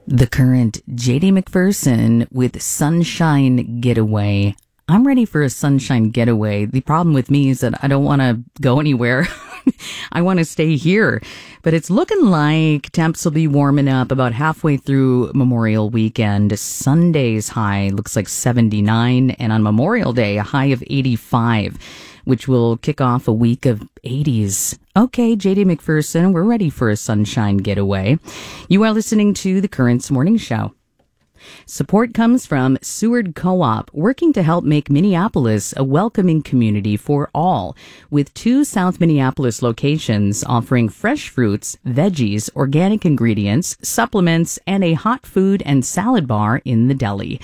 The Current, JD McPherson with Sunshine Getaway. I'm ready for a sunshine getaway. The problem with me is that I don't want to go anywhere. I want to stay here. But it's looking like temps will be warming up about halfway through Memorial Weekend. Sunday's high looks like 79, and on Memorial Day, a high of 85, which will kick off a week of 80s. Okay, JD McPherson, we're ready for a sunshine getaway. You are listening to The Currents Morning Show. Support comes from Seward Co-op, working to help make Minneapolis a welcoming community for all, with 2 South Minneapolis locations offering fresh fruits, veggies, organic ingredients, supplements, and a hot food and salad bar in the deli.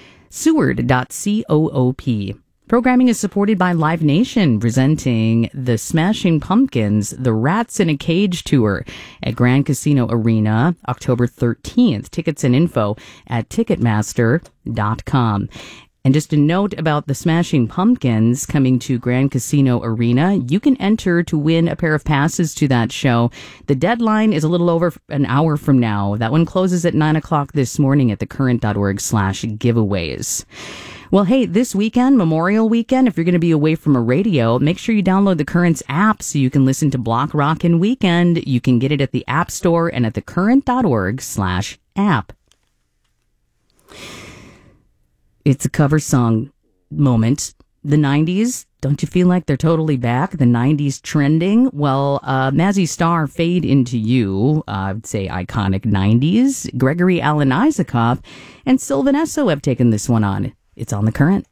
Seward.coop. Programming is supported by Live Nation, presenting the Smashing Pumpkins, the Rats in a Cage tour at Grand Casino Arena, October 13th. Tickets and info at Ticketmaster.com. And just a note about the Smashing Pumpkins coming to Grand Casino Arena. You can enter to win a pair of passes to that show. The deadline is a little over an hour from now. That one closes at 9 o'clock this morning at thecurrent.org/giveaways. Well, hey, this weekend, Memorial Weekend, if you're going to be away from a radio, make sure you download the Currents app so you can listen to Block Rockin' Weekend. You can get it at the App Store and at thecurrent.org/app. It's a cover song moment. The 90s, don't you feel like they're totally back? The 90s trending? Well, Mazzy Star, Fade Into You, I would say iconic 90s. Gregory Alan Isaacoff and Sylvan Esso have taken this one on. It's on The Current.